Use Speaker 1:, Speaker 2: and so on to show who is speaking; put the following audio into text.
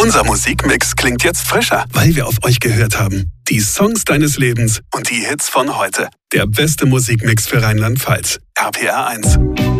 Speaker 1: Unser Musikmix klingt jetzt frischer, weil wir auf euch gehört haben. Die Songs deines Lebens und die Hits von heute. Der beste Musikmix für Rheinland-Pfalz. RPR 1.